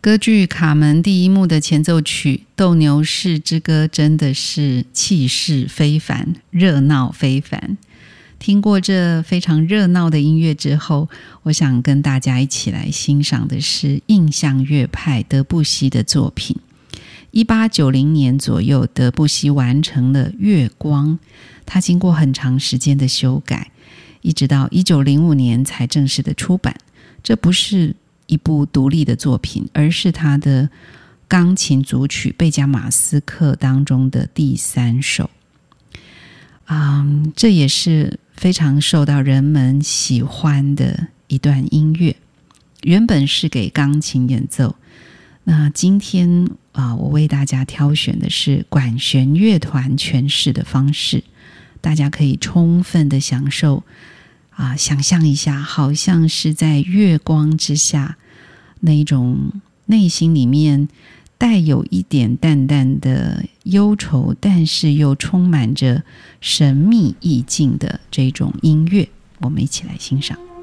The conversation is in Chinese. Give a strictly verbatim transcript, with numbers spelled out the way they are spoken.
歌剧《卡门》第一幕的前奏曲《斗牛士之歌》真的是气势非凡，热闹非凡。听过这非常热闹的音乐之后，我想跟大家一起来欣赏的是印象乐派德布西的作品。一八九零年左右，德布西完成了《月光》，他经过很长时间的修改，一直到一九零五年才正式的出版。这不是一部独立的作品，而是他的钢琴组曲《贝加马斯克》当中的第三首。嗯，这也是非常受到人们喜欢的一段音乐。原本是给钢琴演奏，那今天啊，我为大家挑选的是管弦乐团诠释的方式，大家可以充分的享受啊，想象一下，好像是在月光之下，那种内心里面带有一点淡淡的忧愁，但是又充满着神秘意境的这种音乐，我们一起来欣赏。